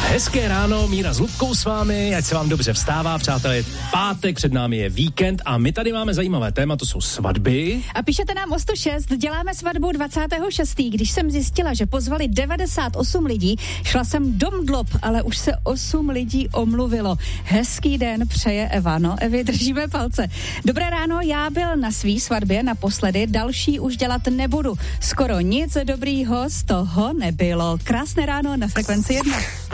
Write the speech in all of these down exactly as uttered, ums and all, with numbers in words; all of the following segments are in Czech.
Hezké ráno, Míra s Lubkou s vámi, ať se vám dobře vstává, přátelé, pátek, před námi je víkend a my tady máme zajímavé téma, to jsou svatby. A píšete nám o sto šest, děláme svatbu dvacátého šestého Když jsem zjistila, že pozvali devadesát osm lidí, šla jsem dom dlob, ale už se osm lidí omluvilo. Hezký den přeje Eva, no Evi, držíme palce. Dobré ráno, já byl na svý svatbě naposledy, další už dělat nebudu. Skoro nic dobrýho z toho nebylo. Krásné ráno na Frekvenci jedna.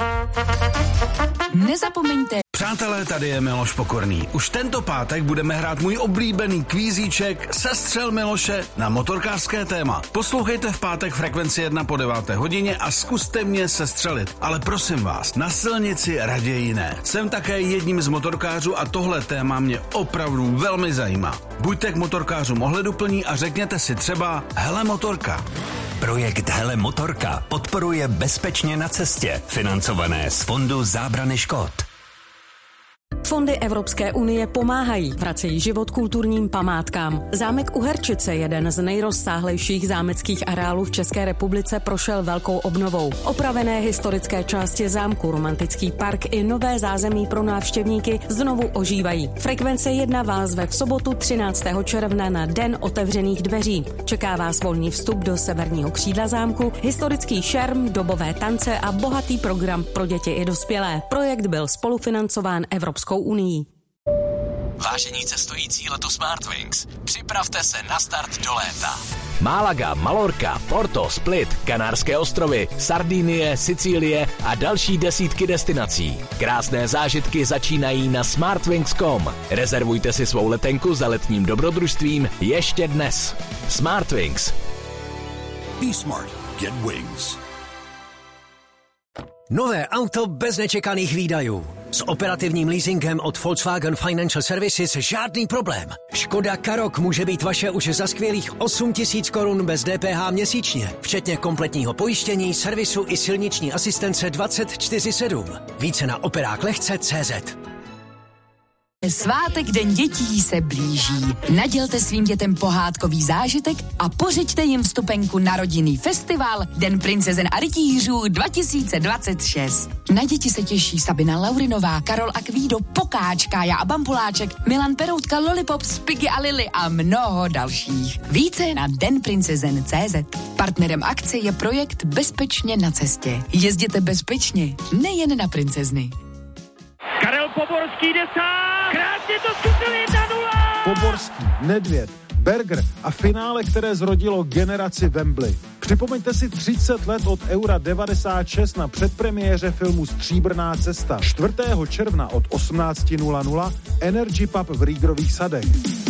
Nezapomeňte. Přátelé, tady je Miloš Pokorný. Už tento pátek budeme hrát můj oblíbený kvízíček Sestřel Miloše na motorkářské téma. Poslouchejte v pátek Frekvenci jedna po deváté hodině a zkuste mě sestřelit. Ale prosím vás, na silnici raději ne. Jsem také jedním z motorkářů a tohle téma mě opravdu velmi zajímá. Buďte k motorkářům ohleduplní a řekněte si třeba hele motorka. Projekt Hele motorka podporuje Bezpečně na cestě, financované z Fondu zábrany škod. Fondy Evropské unie pomáhají, vracejí život kulturním památkám. Zámek Uherčice, jeden z nejrozsáhlejších zámeckých areálů v České republice, prošel velkou obnovou. Opravené historické části zámku, romantický park i nové zázemí pro návštěvníky znovu ožívají. Frekvence jedna vás zve v sobotu třináctého června na Den otevřených dveří. Čeká vás volný vstup do severního křídla zámku, historický šerm, dobové tance a bohatý program pro děti i dospělé. Projekt byl spolufinancován Evropskou unii. Vážení cestující letu Smartwings, připravte se na start do léta. Málaga, Malorka, Porto, Split, Kanárské ostrovy, Sardinie, Sicílie a další desítky destinací. Krásné zážitky začínají na smartwings tečka com. Rezervujte si svou letenku za letním dobrodružstvím ještě dnes. Smartwings. Be smart. Get wings. Nové auto bez nečekaných výdajů. S operativním leasingem od Volkswagen Financial Services žádný problém. Škoda Karoq může být vaše už za skvělých osm tisíc korun bez D P H měsíčně, včetně kompletního pojištění, servisu i silniční asistence dvacet čtyři sedm. Více na operák lehce tečka cé zet. Svátek Den dětí se blíží. Nadělte svým dětem pohádkový zážitek a pořiďte jim vstupenku na rodinný festival Den princezen a rytířů dva tisíce dvacet šest. Na děti se těší Sabina Laurinová, Karol Akvído, Pokáč, Kája a Bambuláček, Milan Peroutka, Lollipop, Spiggy a Lily a mnoho dalších. Více na den princezen tečka cé zet. Partnerem akce je projekt Bezpečně na cestě. Jezděte bezpečně, nejen na princezny. Karel Poborský jde sám! Krásně to zkusil jedna nula! Poborský, Nedvěd, Berger a finále, které zrodilo generaci Wembley. Připomeňte si třicet let od Eura devadesát šest na předpremiéře filmu Stříbrná cesta. čtvrtého června od osmnáct hodin Energy Pub v Rýgrových sadech.